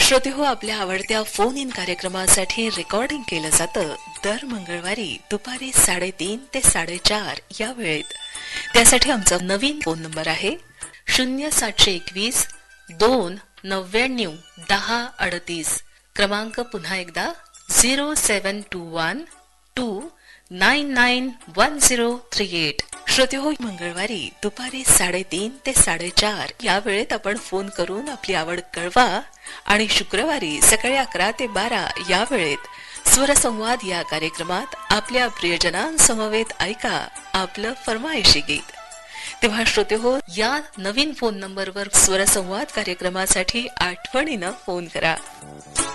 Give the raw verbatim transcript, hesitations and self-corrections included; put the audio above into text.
श्रोते हो, आपल्या आवडत्या फोन इन कार्यक्रमासाठी रेकॉर्डिंग केलं जातं दर मंगळवारी दुपारी साडेतीन ते साडेचार या वेळेत. त्यासाठी आमचा नवीन फोन नंबर आहे शून्य सातशे एकवीस दोन नव्याण्णव दहा अडतीस. क्रमांक पुन्हा एकदा zero seven to one two nine nine one zero three eight. श्रोते हो, मंगळवारी दुपारी साडेतीन ते साडेचार या वेळेत आपण फोन करून आपली आवड कळवा आणि शुक्रवारी सकाळी अकरा ते बारा या वेळेत स्वरसंवाद या कार्यक्रमात आपल्या प्रियजनांसमवेत ऐका आपलं फरमाईशी गीत. तेव्हा श्रोते हो, या नवीन फोन नंबरवर स्वरसंवाद कार्यक्रमासाठी आठवणीनं फोन करा.